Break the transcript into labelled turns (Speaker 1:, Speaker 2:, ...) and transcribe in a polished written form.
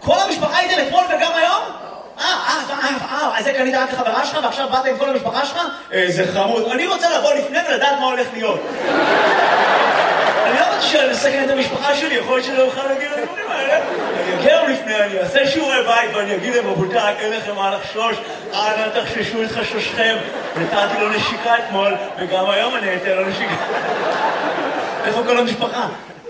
Speaker 1: כל המשפחה איתן אתמול וגם היום? אז זה קנית רק לחברה שלך ועכשיו באת עם כל המשפחה שלך? זה חמוד. אני רוצה לבוא לפני ולדעת מה הולך להיות. אני לא רוצה לסכן את המשפחה שלי, יכול להיות שלא אוכל להגיד לדברים האלה. אני אגיע להם לפני, אני אעשה שיעורי בית ואני אגיד להם, רבותיי, אין לכם מה לחשוש, אנא תחששו את חשושכם. נתתי לו נשיקה אתמול, וגם היום אני אתן לו נשיקה. איפה כל המשפחה?